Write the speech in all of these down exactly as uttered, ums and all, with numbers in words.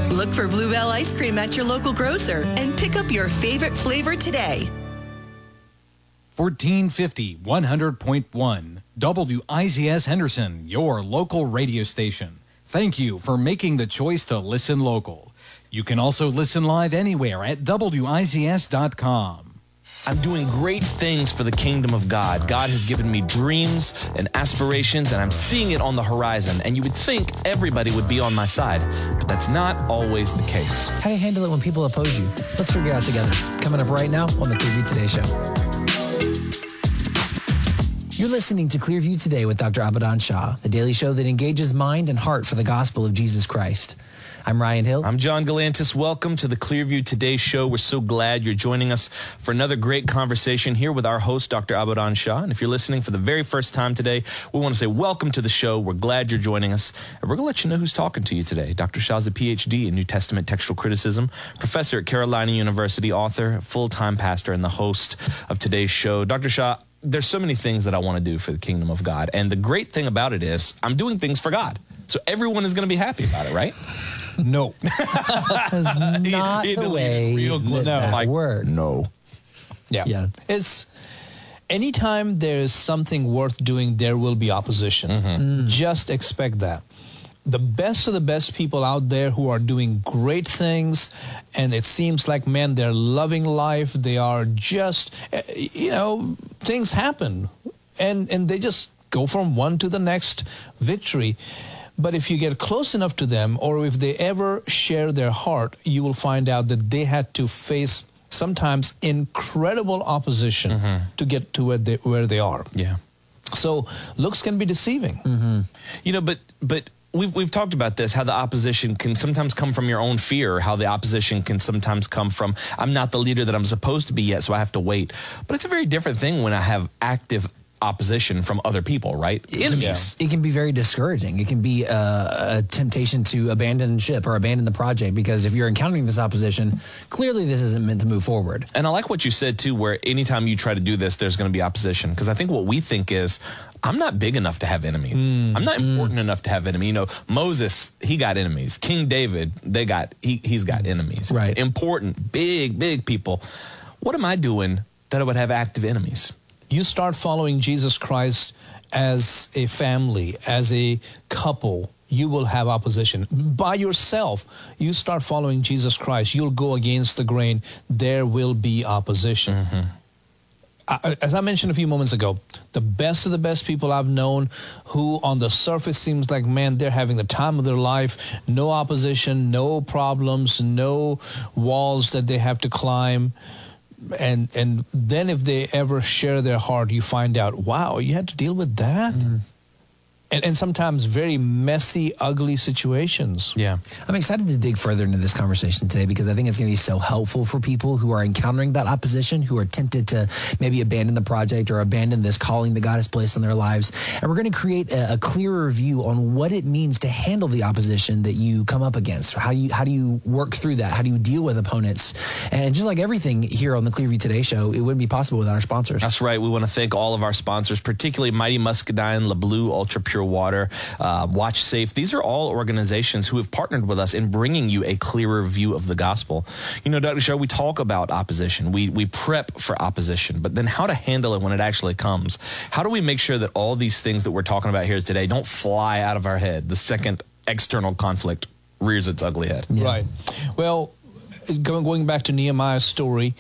Look for Bluebell ice cream at your local grocer and pick up your favorite flavor today. fourteen fifty, one hundred point one, W I Z S Henderson, your local radio station. Thank you for making the choice to listen local. You can also listen live anywhere at W I Z S dot com. I'm doing great things for the kingdom of God. God has given me dreams and aspirations, and I'm seeing it on the horizon. And you would think everybody would be on my side, but that's not always the case. How do you handle it when people oppose you? Let's figure it out together. Coming up right now on the Clearview Today Show. You're listening to Clearview Today with Doctor Abadan Shah, the daily show that engages mind and heart for the gospel of Jesus Christ. I'm Ryan Hill. I'm John Galantis. Welcome to the Clearview Today Show. We're so glad you're joining us for another great conversation here with our host, Doctor Abadan Shah. And if you're listening for the very first time today, we want to say welcome to the show. We're glad you're joining us. And we're going to let you know who's talking to you today. Doctor Shah's a P H D in New Testament textual criticism, professor at Carolina University, author, full-time pastor, and the host of today's show. Doctor Shah, there's so many things that I want to do for the kingdom of God. And the great thing about it is I'm doing things for God. So everyone is going to be happy about it, right? No. That's not He- he the way real that, close. No, that like, works. No. Yeah. Yeah. It's anytime there is something worth doing, there will be opposition. Mm-hmm. Just expect that. The best of the best people out there who are doing great things, and it seems like, man, they're loving life. They are just, uh, you know, things happen, and and they just go from one to the next victory. But if you get close enough to them, or if they ever share their heart, you will find out that they had to face sometimes incredible opposition mm-hmm. to get to where they, where they are. Yeah. So looks can be deceiving. Mm-hmm. You know, but but we've we've talked about this, how the opposition can sometimes come from your own fear, how the opposition can sometimes come from, I'm not the leader that I'm supposed to be yet, so I have to wait. But it's a very different thing when I have active opposition from other people, right? Enemies. It can be very discouraging. It can be uh, a temptation to abandon ship or abandon the project, because if you're encountering this opposition, clearly this isn't meant to move forward. And I like what you said too, where anytime you try to do this, there's going to be opposition. Because I think what we think is, I'm not big enough to have enemies. Mm, I'm not important mm. enough to have enemies. You know, Moses, he got enemies. King David, they got he he's got enemies. Right. Important, big, big people. What am I doing that I would have active enemies? You start following Jesus Christ as a family, as a couple, you will have opposition. By yourself, you start following Jesus Christ, you'll go against the grain, there will be opposition. Mm-hmm. I, as I mentioned a few moments ago, the best of the best people I've known who on the surface seems like, man, they're having the time of their life, no opposition, no problems, no walls that they have to climb. And and then if they ever share their heart, you find out, wow, you had to deal with that? Mm. And, and sometimes very messy, ugly situations. Yeah. I'm excited to dig further into this conversation today, because I think it's going to be so helpful for people who are encountering that opposition, who are tempted to maybe abandon the project or abandon this calling that God has placed on their lives. And we're going to create a, a clearer view on what it means to handle the opposition that you come up against. How do you, how do you work through that? How do you deal with opponents? And just like everything here on the Clearview Today Show, it wouldn't be possible without our sponsors. That's right. We want to thank all of our sponsors, particularly Mighty Muscadine, LeBlue, Ultra Pure Water, uh, Watch Safe. These are all organizations who have partnered with us in bringing you a clearer view of the gospel. You know, Doctor Shah, we talk about opposition. We we prep for opposition, but then how to handle it when it actually comes. How do we make sure that all these things that we're talking about here today don't fly out of our head the second external conflict rears its ugly head? Yeah. Right. Well, going, going back to Nehemiah's story,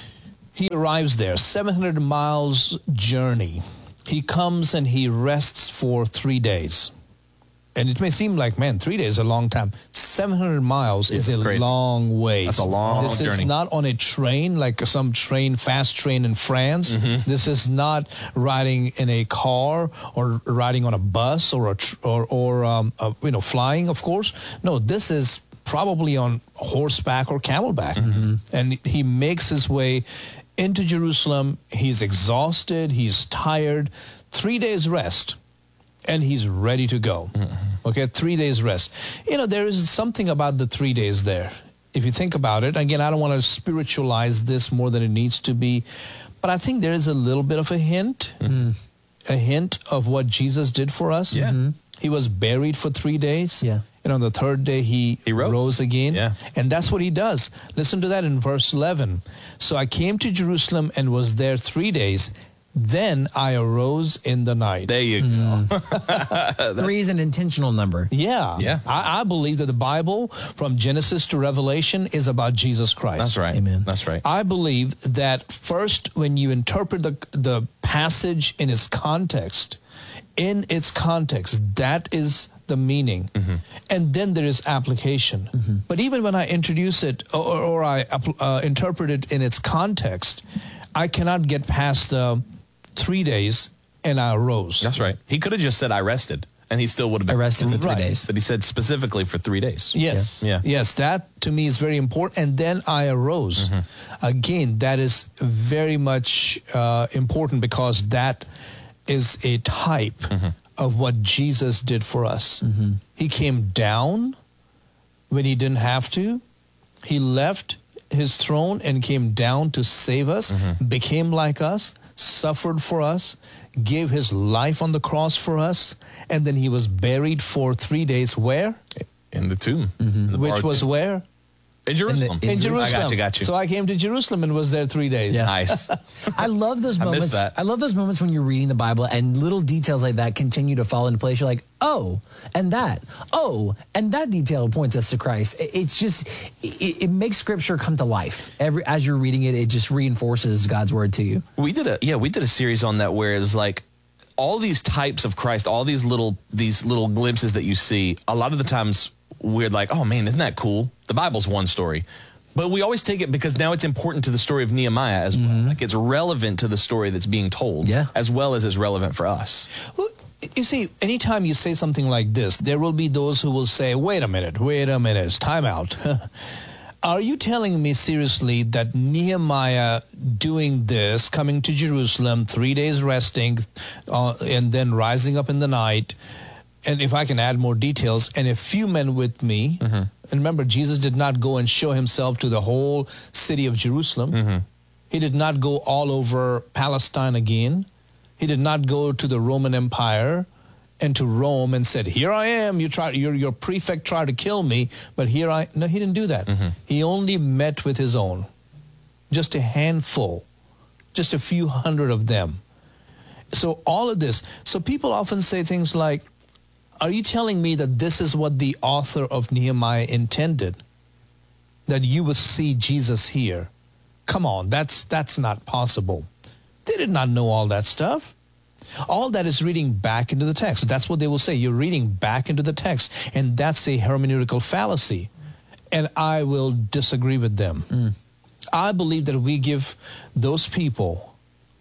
he arrives there, seven hundred miles journey. He comes and he rests for three days. And it may seem like, man, three days is a long time. seven hundred miles yeah, is a crazy. long way. That's a long This journey. is not on a train, like some train, fast train in France. Mm-hmm. This is not riding in a car or riding on a bus or, a tr- or, or um, uh, you know, flying, of course. No, this is probably on horseback or camelback. Mm-hmm. And he makes his way into Jerusalem. He's exhausted. He's tired. Three days rest, and he's ready to go. Mm-hmm. Okay, three days rest. You know, there is something about the three days there. If you think about it, again, I don't want to spiritualize this more than it needs to be, but I think there is a little bit of a hint. Mm-hmm. a hint of what Jesus did for us? Yeah. Mhm. He was buried for three days. Yeah. And on the third day, he, He rose. rose again. Yeah. And that's what he does. Listen to that in verse eleven. So I came to Jerusalem and was there three days. Then I arose in the night. There you go. Three is an intentional number. Yeah. Yeah. I, I believe that the Bible, from Genesis to Revelation, is about Jesus Christ. That's right. Amen. That's right. I believe that first, when you interpret the the passage in its context, in its context, that is the meaning, Mm-hmm. and then there is application. But even when I introduce it or, or I uh, interpret it in its context, I cannot get past the three days and I arose. That's right. He could have just said, I rested, and he still would have been Arrested for three Right. days. But he said specifically for three days. Yes. Yeah. Yes, that to me is very important. And then I arose. Again, that is very much uh, important because that is a type of what Jesus did for us. He came down when he didn't have to. He left his throne and came down to save us, became like us, suffered for us, gave his life on the cross for us, and then he was buried for three days where? In the tomb. In the Which borrowed was tomb. where? In Jerusalem. In In Jerusalem. I got you, got you. So I came to Jerusalem and was there three days. Yeah. Nice. I love those I miss moments. that. I love those moments when you're reading the Bible and little details like that continue to fall into place. You're like, oh, and that, oh, and that detail points us to Christ. It- It's just, it, it makes Scripture come to life. Every as you're reading it, it just reinforces God's word to you. We did a yeah, we did a series on that where it was like all these types of Christ, all these little these little glimpses that you see. A lot of the times we're like, oh man, isn't that cool? The Bible's one story. But we always take it because now it's important to the story of Nehemiah as well. Like it's relevant to the story that's being told, Yeah. as well as it's relevant for us. Well, you see, anytime you say something like this, there will be those who will say, wait a minute, wait a minute, time out. Are you telling me seriously that Nehemiah doing this, coming to Jerusalem, three days resting, uh, and then rising up in the night, and if I can add more details, and a few men with me, and remember, Jesus did not go and show himself to the whole city of Jerusalem. He did not go all over Palestine again. He did not go to the Roman Empire and to Rome and said, here I am, you try, your, your prefect tried to kill me, but here I, no, he didn't do that. He only met with his own, just a handful, just a few hundred of them. So all of this, so people often say things like, are you telling me that this is what the author of Nehemiah intended? That you would see Jesus here? Come on, that's that's not possible. They did not know all that stuff. All that is reading back into the text. That's what they will say. You're reading back into the text, and that's a hermeneutical fallacy. And I will disagree with them. Mm. I believe that we give those people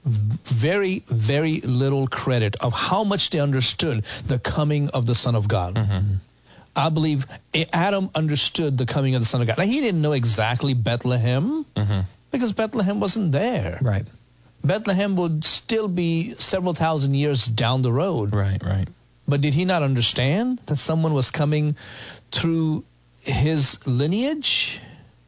very, very little credit of how much they understood the coming of the Son of God. Mm-hmm. I believe Adam understood the coming of the Son of God. Now, he didn't know exactly Bethlehem mm-hmm. because Bethlehem wasn't there. Right. Bethlehem would still be several thousand years down the road. Right, right. But did he not understand that someone was coming through his lineage?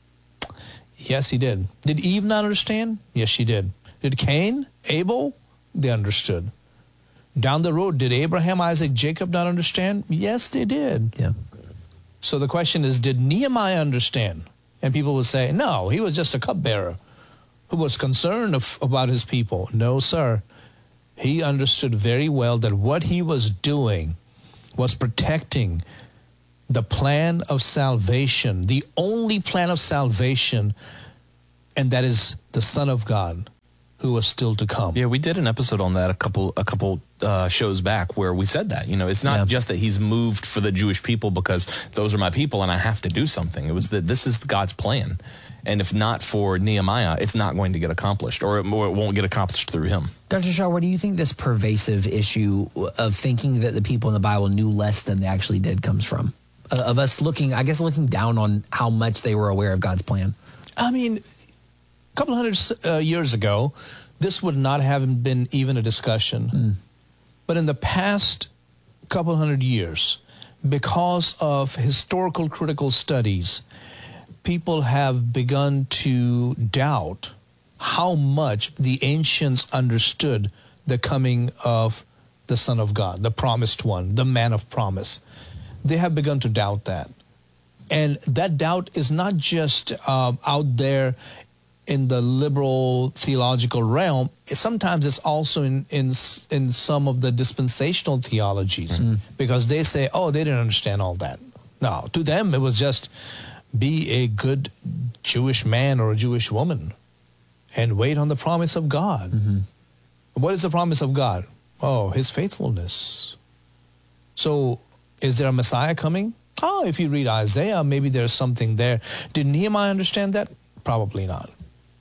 Yes, he did. Did Eve not understand? Yes, she did. Did Cain, Abel? They understood. Down the road, did Abraham, Isaac, Jacob not understand? Yes, they did. Yeah. So the question is, did Nehemiah understand? And people would say, no, he was just a cupbearer who was concerned of, about his people. No, sir. He understood very well that what he was doing was protecting the plan of salvation, the only plan of salvation, and that is the Son of God, who was still to come. Yeah, we did an episode on that a couple a couple uh, shows back where we said that. You know, it's not Yeah. just that he's moved for the Jewish people because those are my people and I have to do something. It was that this is God's plan. And if not for Nehemiah, it's not going to get accomplished, or it, or it won't get accomplished through him. Doctor Shaw, what do you think this pervasive issue of thinking that the people in the Bible knew less than they actually did comes from? Uh, of us looking, I guess, looking down on how much they were aware of God's plan. I mean, a couple hundred uh, years ago, this would not have been even a discussion. Mm. But in the past couple hundred years, because of historical critical studies, people have begun to doubt how much the ancients understood the coming of the Son of God, the promised one, the man of promise. They have begun to doubt that. And that doubt is not just uh, out there in the liberal theological realm. Sometimes it's also in in, in some of the dispensational theologies, mm-hmm. because they say, oh, they didn't understand all that. No, to them it was just be a good Jewish man or a Jewish woman and wait on the promise of God. Mm-hmm. What is the promise of God? Oh, his faithfulness. So is there a Messiah coming? Oh, if you read Isaiah, maybe there's something there. Did Nehemiah understand that? Probably not.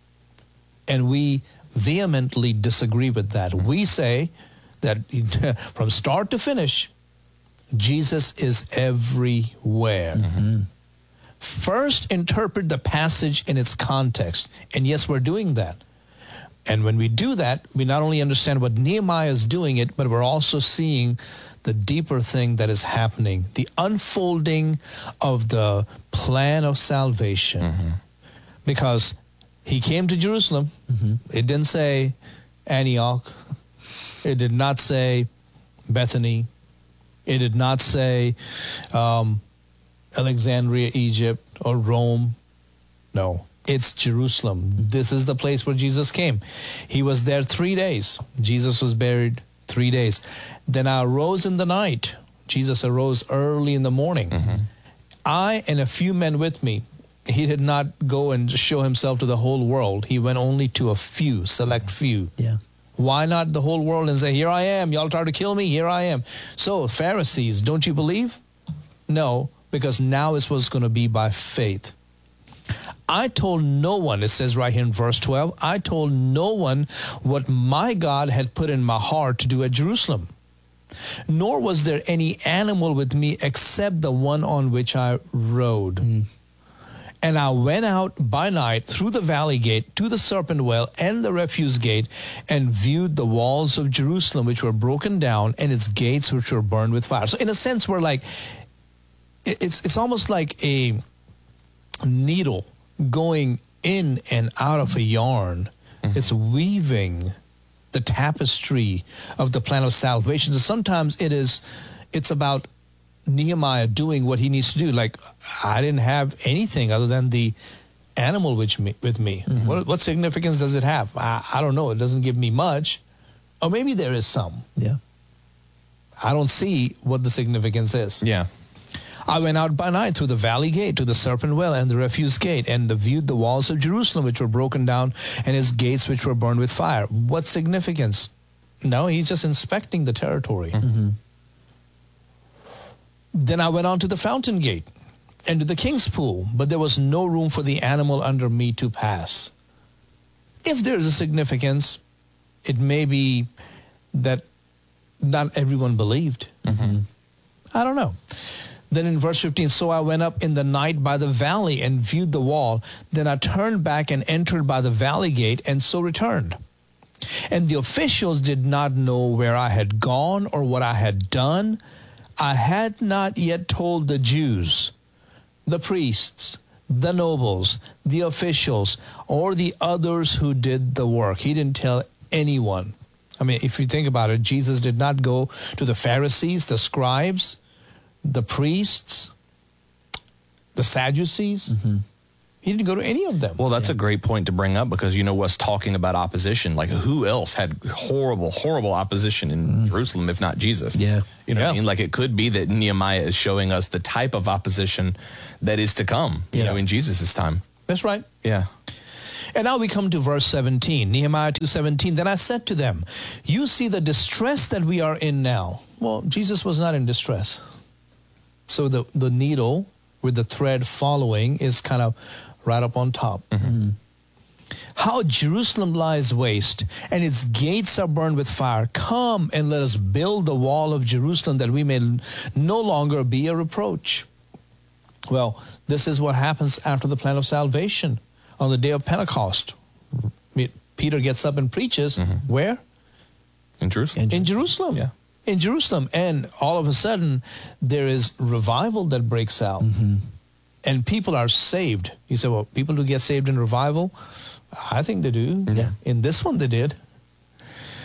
And we vehemently disagree with that. We say that from start to finish, Jesus is everywhere. Mm-hmm. First, interpret the passage in its context. And yes, we're doing that. And when we do that, we not only understand what Nehemiah is doing it, but we're also seeing the deeper thing that is happening, the unfolding of the plan of salvation. Mm-hmm. Because he came to Jerusalem. Mm-hmm. It didn't say Antioch. It did not say Bethany. It did not say um, Alexandria, Egypt, or Rome. No, it's Jerusalem. This is the place where Jesus came. He was there three days. Jesus was buried three days. Then I arose in the night. Jesus arose early in the morning. Mm-hmm. I and a few men with me. He did not go and show himself to the whole world. He went only to a few, select few. Yeah. Why not the whole world and say, here I am, y'all try to kill me, here I am. So, Pharisees, don't you believe? No, because now it was going to be by faith. I told no one, it says right here in verse twelve, I told no one what my God had put in my heart to do at Jerusalem. Nor was there any animal with me except the one on which I rode. Mm. And I went out by night through the valley gate to the serpent well and the refuse gate and viewed the walls of Jerusalem, which were broken down, and its gates, which were burned with fire. So in a sense, we're like, it's, it's almost like a needle going in and out of a yarn. Mm-hmm. It's weaving the tapestry of the plan of salvation. So sometimes it is, it's about Nehemiah doing what he needs to do. Like, I didn't have anything other than the animal with me. With me. Mm-hmm. What, what significance does it have? I, I don't know. It doesn't give me much. Or maybe there is some. Yeah. I don't see what the significance is. Yeah. I went out by night through the valley gate to the serpent well and the refuse gate and viewed the walls of Jerusalem, which were broken down, and its gates, which were burned with fire. What significance? No, he's just inspecting the territory. Mm-hmm. Then I went on to the fountain gate and to the king's pool, but there was no room for the animal under me to pass. If there's a significance, it may be that not everyone believed. Mm-hmm. I don't know. Then in verse fifteen, so I went up in the night by the valley and viewed the wall. Then I turned back and entered by the valley gate, and so returned. And the officials did not know where I had gone or what I had done. I had not yet told the Jews, the priests, the nobles, the officials, or the others who did the work. He didn't tell anyone. I mean, if you think about it, Jesus did not go to the Pharisees, the scribes, the priests, the Sadducees. Mm-hmm. He didn't go to any of them. Well, that's yeah. a great point to bring up, because, you know, us talking about opposition, like who else had horrible, horrible opposition in mm. Jerusalem, if not Jesus? Yeah. You know yeah. what I mean? Like, it could be that Nehemiah is showing us the type of opposition that is to come, you yeah. know, in Jesus' time. That's right. Yeah. And now we come to verse seventeen, Nehemiah two seventeen. Then I said to them, you see the distress that we are in now. Well, Jesus was not in distress. So the, the needle with the thread following is kind of right up on top. Mm-hmm. How Jerusalem lies waste, and its gates are burned with fire. Come and let us build the wall of Jerusalem, that we may no longer be a reproach. Well, this is what happens after the plan of salvation on the day of Pentecost. Peter gets up and preaches. Mm-hmm. Where? In Jerusalem. In Jerusalem. Yeah. In Jerusalem. And all of a sudden, there is revival that breaks out. Mm-hmm. And people are saved. You say, well, people who get saved in revival, I think they do. Yeah. In this one, they did.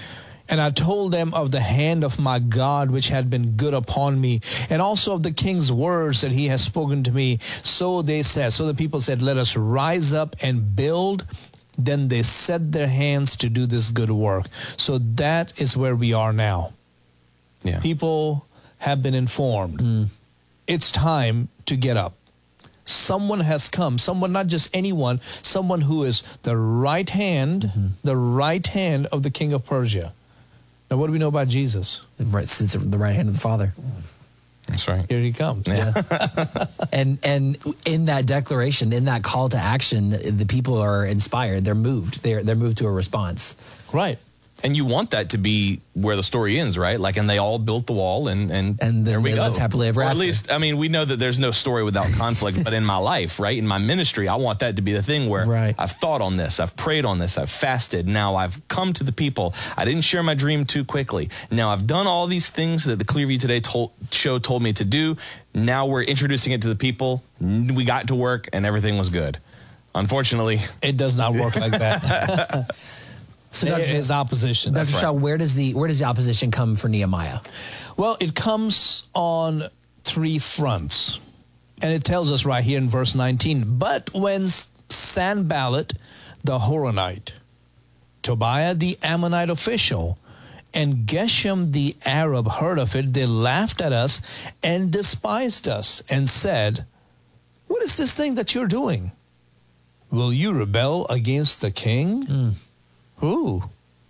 And I told them of the hand of my God, which had been good upon me, and also of the king's words that he has spoken to me. So they said, so the people said, let us rise up and build. Then they set their hands to do this good work. So that is where we are now. Yeah. People have been informed. Mm. It's time to get up. Someone has come, someone, not just anyone, someone who is the right hand, mm-hmm. the right hand of the king of Persia. Now, what do we know about Jesus? Right, sits at the right hand of the Father. That's right. Here he comes. Yeah. and and in that declaration, in that call to action, the people are inspired. They're moved. They're they're moved to a response. Right. And you want that to be where the story ends, right? Like, and they all built the wall, and and, and there we they go. lived happily ever or at after. least, I mean, we know that there's no story without conflict, but in my life, right, in my ministry, I want that to be the thing where right. I've thought on this, I've prayed on this, I've fasted. Now I've come to the people. I didn't share my dream too quickly. Now I've done all these things that the Clearview Today told, show told me to do. Now we're introducing it to the people. We got to work, and everything was good. Unfortunately, it does not work like that. So there is opposition. Doctor Right. Shaw, where does the where does the opposition come for Nehemiah? Well, it comes on three fronts, and it tells us right here in verse nineteen. But when Sanballat the Horonite, Tobiah the Ammonite official, and Geshem the Arab heard of it, they laughed at us and despised us, and said, "What is this thing that you're doing? Will you rebel against the king?" Mm. Ooh,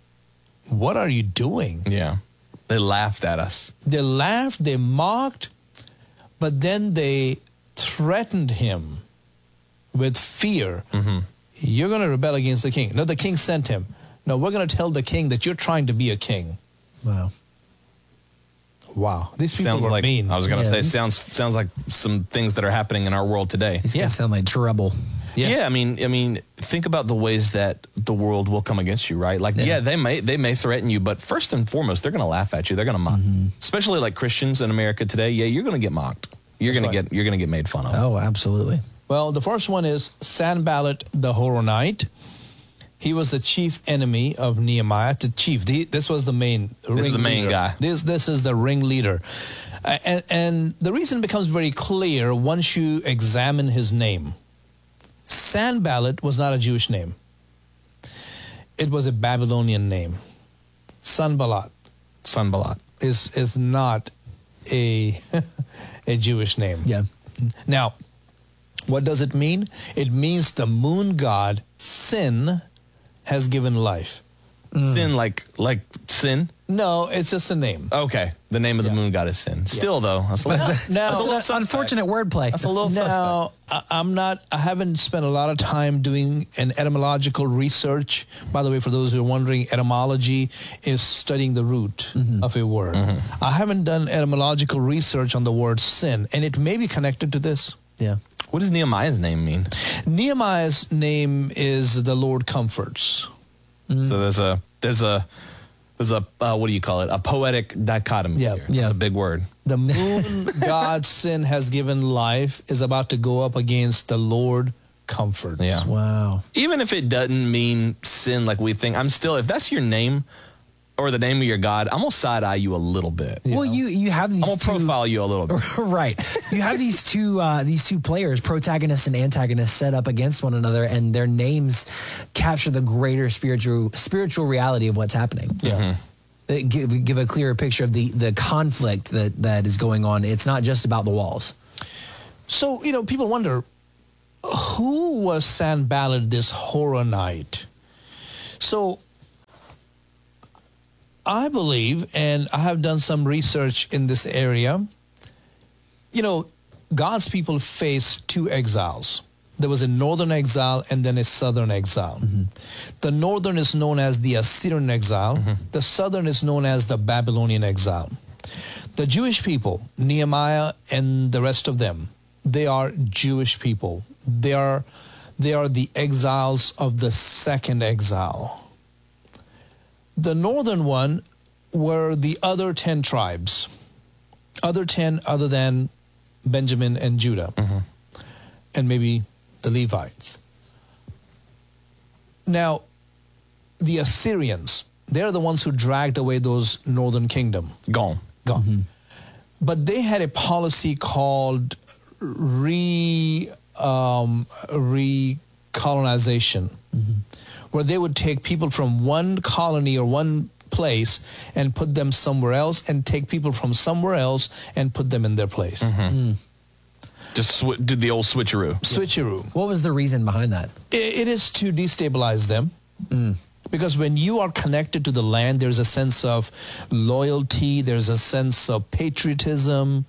what are you doing? yeah, they laughed at us. They laughed, they mocked, but then they threatened him with fear. Mm-hmm. You're going to rebel against the king. No, the king sent him. No, we're going to tell the king that you're trying to be a king. Wow. Wow. These people Sounds were like, mean. I was going to Yeah. say, sounds sounds like some things that are happening in our world today. These Yeah. guys sound like trouble. Yes. Yeah, I mean, I mean, think about the ways that the world will come against you, right? Like, yeah, Yeah. they may they may threaten you, but first and foremost, they're going to laugh at you. They're going to mock, Mm-hmm. especially like Christians in America today. Yeah, you're going to get mocked. You're That's going to right. get you're going to get made fun of. Oh, absolutely. Well, the first one is Sanballat the Horonite. He was the chief enemy of Nehemiah. The chief. The, this was the main This is ring the main leader. guy. This this is the ringleader, uh, and and the reason becomes very clear once you examine his name. Sanballat was not a Jewish name. It was a Babylonian name. Sanballat Sanballat. is is not a a Jewish name. Yeah. Now, what does it mean? It means the moon god Sin has given life. Sin, like like sin. No, it's just a name. Okay, the name of the Yeah. moon god is sin. Still though, that's a little, Now- that's a little That's suspect. unfortunate wordplay. That's a little suspect. Now, I, I'm not, I haven't spent a lot of time doing an etymological research. By the way, for those who are wondering, etymology is studying the root Mm-hmm. of a word. I haven't done etymological research on the word sin, and it may be connected to this. Yeah. What does Nehemiah's name mean? Nehemiah's name is the Lord comforts. So there's a there's a there's a uh, what do you call it? A poetic dichotomy. Yeah. here. Yeah. That's a big word. The moon god Sin has given life is about to go up against the Lord comforts. Yeah. Wow. Even if it doesn't mean sin like we think, I'm still, if that's your name or the name of your God, I'm going to side eye you a little bit. Well, you you have these I'm going to two, profile you a little bit. right. You have these two uh, these two players, protagonists and antagonists, set up against one another, and their names capture the greater spiritual spiritual reality of what's happening. Yeah. They give give a clearer picture of the the conflict that that is going on. It's not just about the walls. So, you know, people wonder, who was Sanballat, this Horonite? So, I believe, and I have done some research in this area, you know, God's people faced two exiles. There was a northern exile and then a southern exile. Mm-hmm. The northern is known as the Assyrian exile. Mm-hmm. The southern is known as the Babylonian exile. The Jewish people, Nehemiah and the rest of them, they are Jewish people. They are, they are the exiles of the second exile. The northern one were the other ten tribes, other ten other than Benjamin and Judah, mm-hmm. and maybe the Levites. Now, the Assyrians, they're the ones who dragged away those northern kingdom. Gone. Gone. Mm-hmm. But they had a policy called re um, recolonization, mm-hmm. where they would take people from one colony or one place and put them somewhere else, and take people from somewhere else and put them in their place. Mm-hmm. Mm. Just sw- did the old switcheroo. Switcheroo. What was the reason behind that? It, it is to destabilize them. Mm. Because when you are connected to the land, there's a sense of loyalty, there's a sense of patriotism.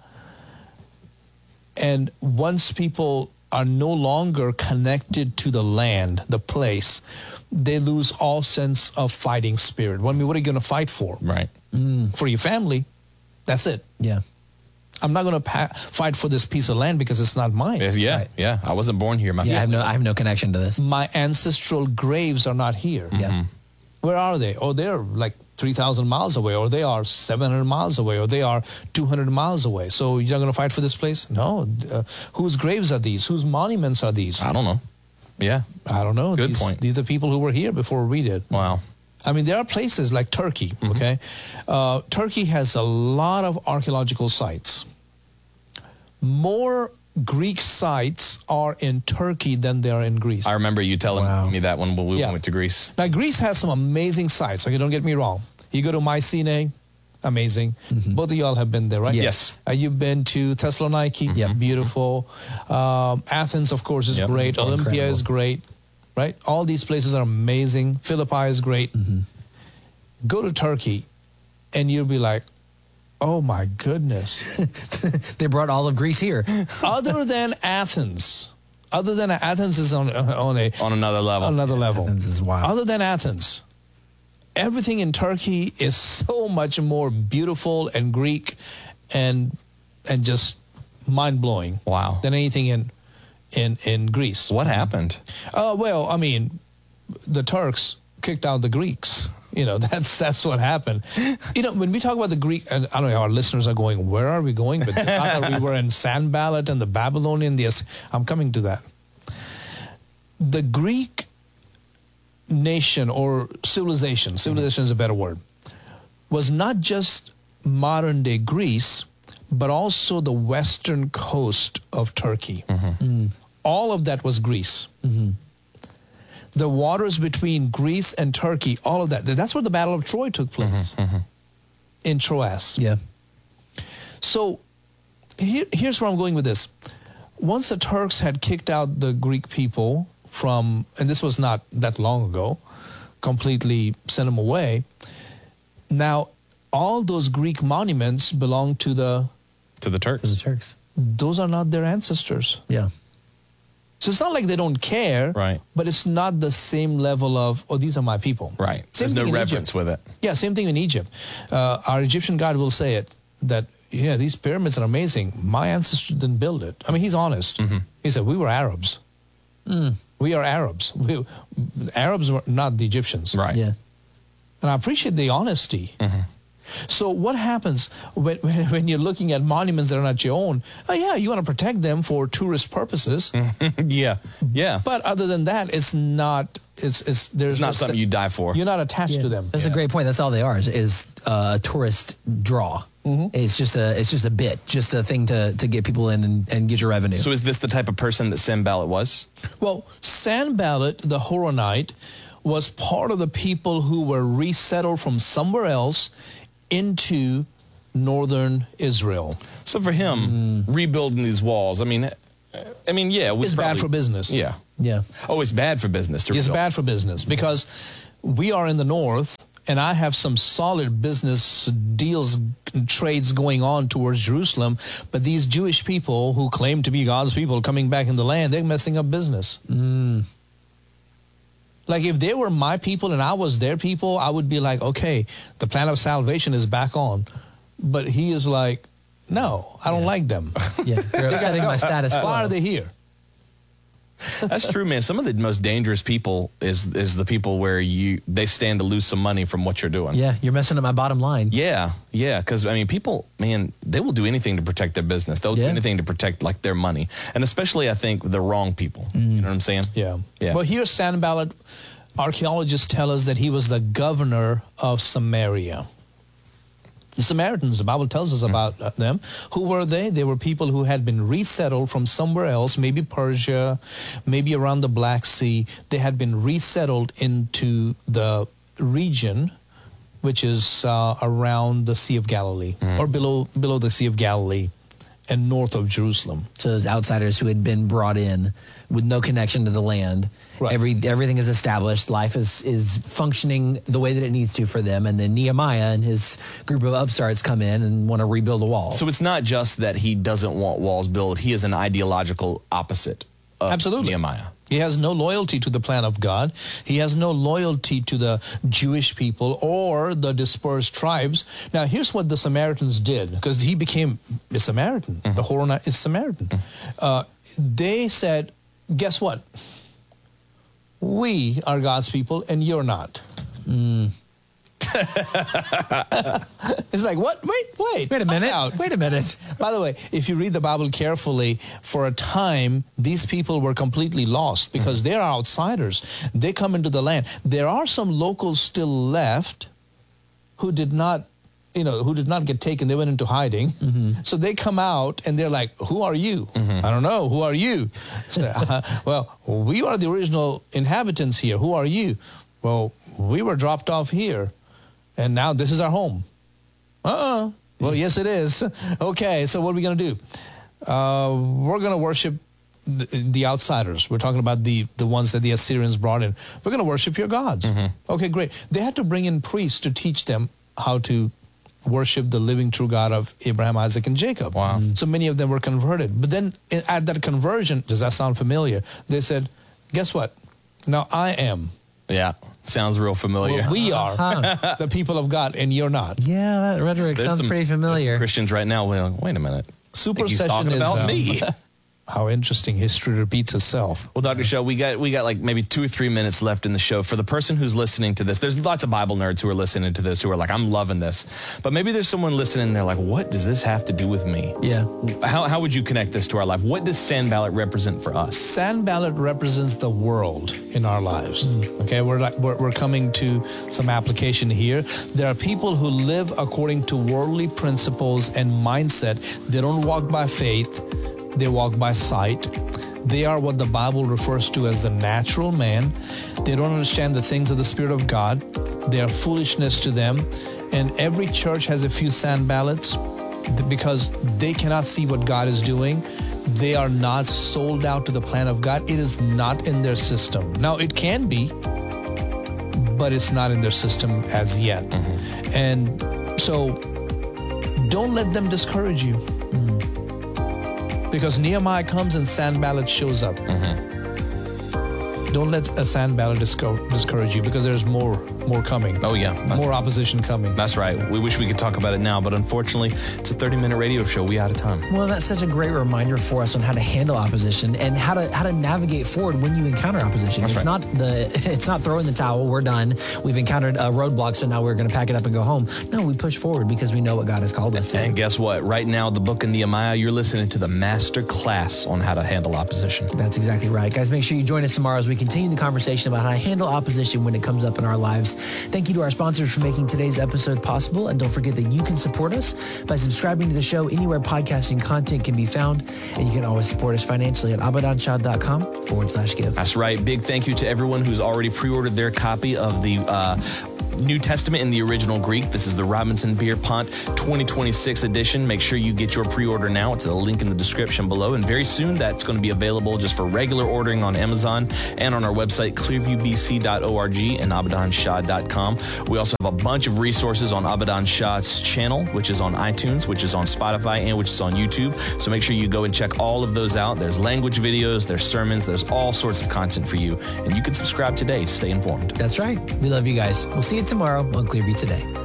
And once people are no longer connected to the land, the place, they lose all sense of fighting spirit. I mean, what are you going to fight for? Right. Mm. For your family, that's it. Yeah. I'm not going to pa- fight for this piece of land because it's not mine. Yeah, right. yeah. I wasn't born here. My yeah, I have no, I have no connection to this. My ancestral graves are not here. Mm-hmm. Yeah. Where are they? Oh, they're like three thousand miles away, or they are seven hundred miles away, or they are two hundred miles away. So you're not going to fight for this place? No. Uh, whose graves are these? Whose monuments are these? I don't know. Yeah. I don't know. Good these, point. These are people who were here before we did. Wow. I mean, there are places like Turkey, mm-hmm. okay? Uh, Turkey has a lot of archaeological sites. More Greek sites are in Turkey than they are in Greece. I remember you telling Wow. me that when we Yeah. went to Greece. Now, Greece has some amazing sites. Okay, don't get me wrong. You go to Mycenae, amazing. Mm-hmm. Both of y'all have been there, right? Yes. Uh, you've been to Thessaloniki, Mm-hmm. yeah, beautiful. Um, Athens, of course, is Yep. great. Olympia Incredible. is great, right? All these places are amazing. Philippi is great. Mm-hmm. Go to Turkey, and you'll be like, oh my goodness. They brought all of Greece here. Other than Athens, other than Athens is on on a On another level. another level. Athens is wild. Other than Athens, everything in Turkey is so much more beautiful and Greek and and just mind blowing. Wow. Than anything in in in Greece. What happened? Uh, well, I mean, the Turks kicked out the Greeks. You know, that's that's what happened. You know, when we talk about the Greek, and I don't know, our listeners are going, where are we going? But I thought we were in Sanballat and the Babylonian. The, I'm coming to that. The Greek nation or civilization, civilization mm-hmm. is a better word, was not just modern day Greece, but also the western coast of Turkey. Mm-hmm. Mm. All of that was Greece. Mm-hmm. The waters between Greece and Turkey, all of that. That's where the Battle of Troy took place, Mm-hmm, mm-hmm. in Troas. Yeah. So here, here's where I'm going with this. Once the Turks had kicked out the Greek people from, and this was not that long ago, completely sent them away. Now, all those Greek monuments belong to the... To the Turks. To the Turks. Those are not their ancestors. Yeah. So it's not like they don't care, Right. but it's not the same level of, oh, these are my people. Right. Same There's no thing in reverence Egypt. with it. Yeah, same thing in Egypt. Uh, our Egyptian God will say it, that, yeah, these pyramids are amazing. My ancestors didn't build it. I mean, he's honest. Mm-hmm. He said, we were Arabs. Mm. We are Arabs. We, Arabs were not the Egyptians. Right. Yeah. And I appreciate the honesty. Mm-hmm. So what happens when, when when you're looking at monuments that are not your own? Oh, yeah, you want to protect them for tourist purposes. Yeah. Yeah. But other than that, it's not. It's it's there's It's not no something st- you die for. You're not attached Yeah. to them. That's a great point. That's all they are is, is uh, a tourist draw. Mm-hmm. It's just a it's just a bit, just a thing to, to get people in and, and get your revenue. So is this the type of person that Sanballat was? Well, Sanballat, the Horonite, was part of the people who were resettled from somewhere else into northern Israel. So for him, mm. rebuilding these walls, I mean, I mean, yeah, we It's probably, bad for business. Yeah. yeah. Oh, it's bad for business to It's rebuild. bad for business because we are in the north, and I have some solid business deals, trades going on towards Jerusalem. But these Jewish people who claim to be God's people coming back in the land, they're messing up business. Mm. Like if they were my people and I was their people, I would be like, okay, the plan of salvation is back on. But he is like, no, I don't Yeah. like them. Yeah. You're upsetting my status quo. Why are they here? That's true, man. Some of the most dangerous people is is the people where you they stand to lose some money from what you're doing. Yeah, you're messing up my bottom line. Yeah, yeah, because I mean, people, man, they will do anything to protect their business. They'll Yeah. do anything to protect like their money, and especially, I think, the wrong people. Mm. You know what I'm saying? Yeah. Yeah. But here's Sanballat archaeologists tell us that he was the governor of Samaria. The Samaritans, the Bible tells us about uh, them. Who were they? They were people who had been resettled from somewhere else, maybe Persia, maybe around the Black Sea. They had been resettled into the region which is uh, around the Sea of Galilee, mm. or below below the Sea of Galilee and north of Jerusalem. So those outsiders who had been brought in with no connection to the land. Right. Every everything is established. Life is is functioning the way that it needs to for them. And then Nehemiah and his group of upstarts come in and want to rebuild a wall. So it's not just that he doesn't want walls built. He is an ideological opposite of Absolutely. Nehemiah. He has no loyalty to the plan of God. He has no loyalty to the Jewish people or the dispersed tribes. Now, here's what the Samaritans did, because he became a Samaritan. Mm-hmm. The Horonite is Samaritan. Mm-hmm. Uh, they said, guess what? We are God's people and you're not. Mm. It's like, what? Wait, wait. Wait a minute. Out. Wait a minute. By the way, if you read the Bible carefully, for a time, these people were completely lost because mm-hmm. they are outsiders. They come into the land. There are some locals still left who did not, you know, who did not get taken. They went into hiding. Mm-hmm. So they come out and they're like, who are you? Mm-hmm. I don't know. Who are you? So, uh, well, we are the original inhabitants here. Who are you? Well, we were dropped off here. And now this is our home. Uh-uh. Well, yes, it is. Okay, so what are we going to do? Uh, we're going to worship the, the outsiders. We're talking about the, the ones that the Assyrians brought in. We're going to worship your gods. Mm-hmm. Okay, great. They had to bring in priests to teach them how to worship the living true God of Abraham, Isaac, and Jacob. Wow. Mm-hmm. So many of them were converted. But then at that conversion, does that sound familiar? They said, guess what? Now I am. Yeah, sounds real familiar. Well, we are uh-huh. the people of God, and you're not. Yeah, that rhetoric there's sounds some, pretty familiar. Christians right now, well, wait a minute. Supersession he's talking is about um, me. How interesting. History repeats itself. Well, Doctor Shah, we got we got like maybe two or three minutes left in the show. For the person who's listening to this, there's lots of Bible nerds who are listening to this who are like, I'm loving this. But maybe there's someone listening and they're like, what does this have to do with me? Yeah. How, how would you connect this to our life? What does Sanballat represent for us? Sanballat represents the world in our lives. Mm. Okay, we're, like, we're, we're coming to some application here. There are people who live according to worldly principles and mindset. They don't walk by faith. They walk by sight. They are what the Bible refers to as the natural man. They don't understand the things of the Spirit of God. They are foolishness to them. And every church has a few Sanballats because they cannot see what God is doing. They are not sold out to the plan of God. It is not in their system. Now, it can be, but it's not in their system as yet. Mm-hmm. And so don't let them discourage you. Mm-hmm. Because Nehemiah comes and Sanballat shows up. Mm-hmm. Don't let a Sanballat disco- discourage you because there's more more coming. Oh, yeah. More opposition coming. That's right. We wish we could talk about it now, but unfortunately, it's a thirty-minute radio show. We out of time. Well, that's such a great reminder for us on how to handle opposition and how to how to navigate forward when you encounter opposition. That's it's right. not the it's not throwing the towel. We're done. We've encountered a roadblock, so now we're going to pack it up and go home. No, we push forward because we know what God has called us to. And guess what? Right now, the book of Nehemiah, you're listening to the master class on how to handle opposition. That's exactly right. Guys, make sure you join us tomorrow as we continue the conversation about how to handle opposition when it comes up in our lives. Thank you to our sponsors for making today's episode possible. And don't forget that you can support us by subscribing to the show anywhere podcasting content can be found. And you can always support us financially at abadanshah.com forward slash give. That's right. Big thank you to everyone who's already pre-ordered their copy of the uh, New Testament in the original Greek. This is the Robinson Pierpont twenty twenty-six edition. Make sure you get your pre-order now. It's a link in the description below. And very soon, that's going to be available just for regular ordering on Amazon and on our website, clearview b c dot org and abadan shah dot com. We also have a bunch of resources on Abadan Shah's channel, which is on iTunes, which is on Spotify, and which is on YouTube. So make sure you go and check all of those out. There's language videos, there's sermons, there's all sorts of content for you. And you can subscribe today to stay informed. That's right. We love you guys. We'll see you tomorrow on Clearview Today.